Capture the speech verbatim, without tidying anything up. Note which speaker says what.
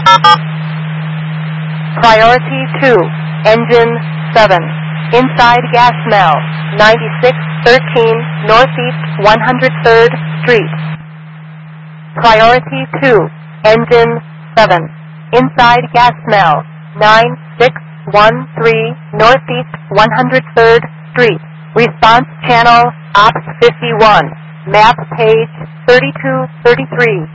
Speaker 1: Priority two, engine seven. Inside gas smell, ninety-six thirteen Northeast one hundred third Street. Priority two, engine seven. Inside gas smell, nine six one three Northeast one hundred third Street. Response channel, ops fifty-one. Map page thirty-two thirty-three.